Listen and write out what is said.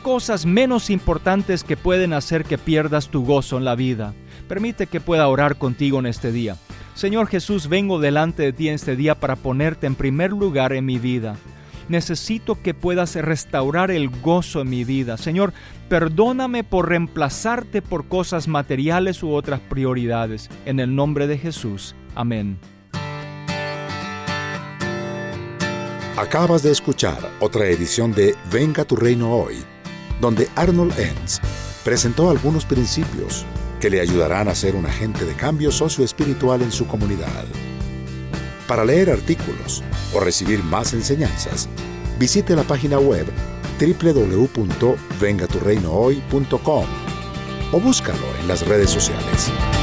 cosas menos importantes que pueden hacer que pierdas tu gozo en la vida. Permite que pueda orar contigo en este día. Señor Jesús, vengo delante de ti en este día para ponerte en primer lugar en mi vida. Necesito que puedas restaurar el gozo en mi vida. Señor, perdóname por reemplazarte por cosas materiales u otras prioridades. En el nombre de Jesús. Amén. Acabas de escuchar otra edición de Venga tu Reino Hoy, donde Arnold Enns presentó algunos principios que le ayudarán a ser un agente de cambio socioespiritual en su comunidad. Para leer artículos o recibir más enseñanzas, visite la página web www.vengaturreinohoy.com o búscalo en las redes sociales.